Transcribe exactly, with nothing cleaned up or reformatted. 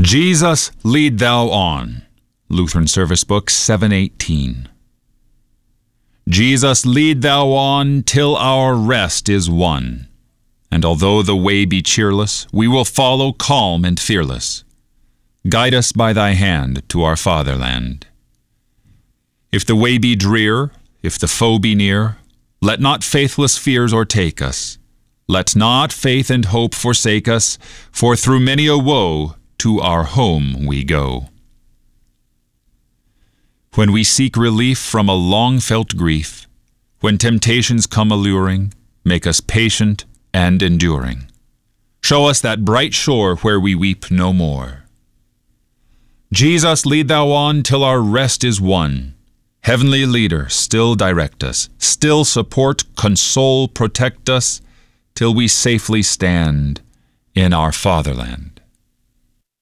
Jesus, lead thou on. Lutheran Service Book seven eighteen. Jesus, lead thou on till our rest is won. And although the way be cheerless, we will follow calm and fearless. Guide us by thy hand to our fatherland. If the way be drear, if the foe be near, let not faithless fears o'ertake us. Let not faith and hope forsake us, for through many a woe to our home we go. When we seek relief from a long-felt grief, when temptations come alluring, make us patient and enduring. Show us that bright shore where we weep no more. Jesus, lead thou on till our rest is won. Heavenly Leader, still direct us, still support, console, protect us, till we safely stand in our fatherland.